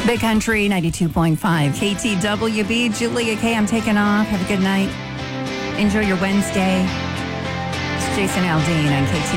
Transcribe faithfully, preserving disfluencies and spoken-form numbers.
Big Country ninety-two point five K T W B. Julia K. I'm taking off. Have a good night. Enjoy your Wednesday. It's Jason Aldean on K T.